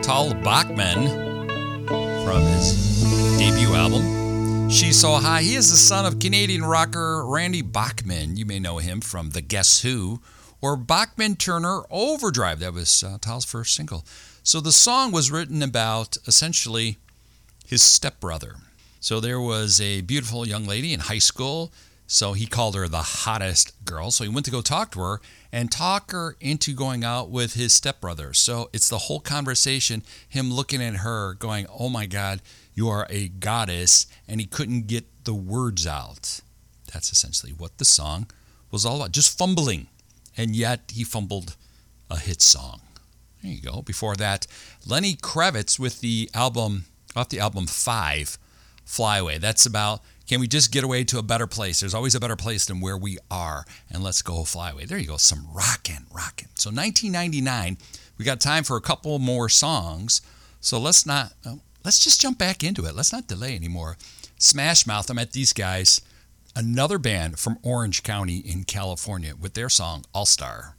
Tal Bachman from his debut album, She's So High. He is the son of Canadian rocker Randy Bachman. You may know him from the Guess Who or Bachman Turner Overdrive. That was Tal's first single. So the song was written about essentially his stepbrother. So there was a beautiful young lady in high school. So he called her the hottest girl. So he went to go talk to her and talk her into going out with his stepbrother. So it's the whole conversation, him looking at her going, oh my God, you are a goddess. And he couldn't get the words out. That's essentially what the song was all about. Just fumbling. And yet he fumbled a hit song. There you go. Before that, Lenny Kravitz with the album, off the album 5, Fly Away. That's about, can we just get away to a better place? There's always a better place than where we are. And let's go fly away. There you go. Some rockin'. So 1999, we got time for a couple more songs. So let's just jump back into it. Let's not delay anymore. Smash Mouth. I met these guys, another band from Orange County in California with their song All Star.